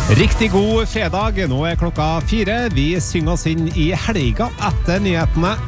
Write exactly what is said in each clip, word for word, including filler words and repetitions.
Riktig god fredag, nå er klokka fire. Vi synger oss inn i helga etter nyhetene.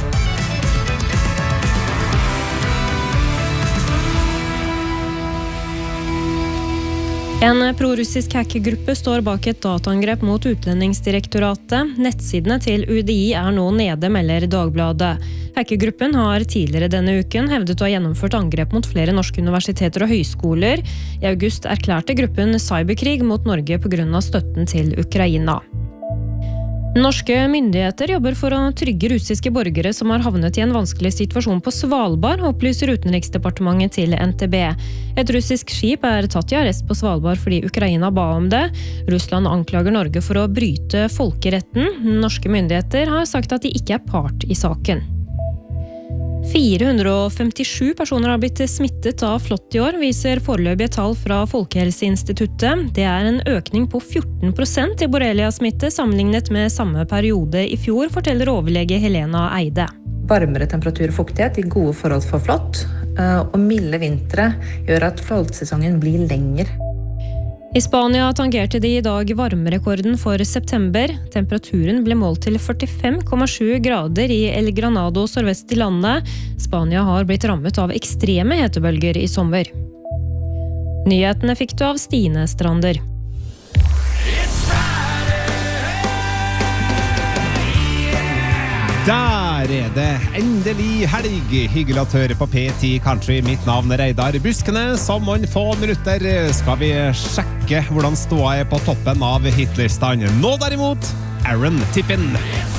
En prorussisk hackergruppe står bak et dataangrep mot Utlendingsdirektoratet. Nettsidene til U D I er nå nede, melder Dagbladet. Hackergruppen har tidligere denne uken hevdet å ha gjennomført angrep mot flere norske universiteter og høyskoler. I august erklærte gruppen cyberkrig mot Norge på grunn av støtten til Ukraina. Norske myndigheter jobber for å trygge russiske borgere som har havnet i en vanskelig situasjon på Svalbard, opplyser Utenriksdepartementet til N T B. Et russisk skip er tatt i arrest på Svalbard fordi Ukraina ba om det. Russland anklager Norge for å bryte folkeretten. Norske myndigheter har sagt at de ikke er part i saken. fire hundre femtisju personer har blitt smittet av flått i år, viser foreløpige tall fra Folkehelseinstituttet. Det er en økning på fjorten prosent i borrelia-smitte sammenlignet med samme periode i fjor, forteller overlege Helena Eide. Varmere temperatur og fuktighet gir gode forhold for flått, og milde vintre gjør at flåttsesongen blir lenger. I Spania tangerte de i dag varmerekorden for september. Temperaturen ble målt til førtifem komma sju grader i El Granado sørvest i landet. Spania har blitt rammet av ekstreme hetebølger i sommer. Nyhetene fikk du av Stine Strander. Der er det endelig helg. Hyggelig at høre på P ti Country. Mitt navn er Reidar Buskene. Som om få minutter skal vi sjekke hvordan ståa er på toppen av hitlistene. Nå derimot, Aaron Tippin.